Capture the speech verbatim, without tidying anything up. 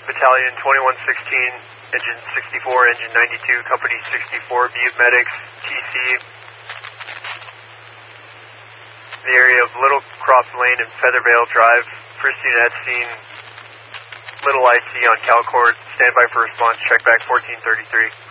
Battalion twenty-one sixteen, Engine sixty-four, Engine ninety-two, Company sixty-four, Butte Medics, T C. The area of Little Cross Lane and Feathervale Drive. First unit at scene, Little I C on Calcourt. Stand by for response, check back fourteen thirty-three.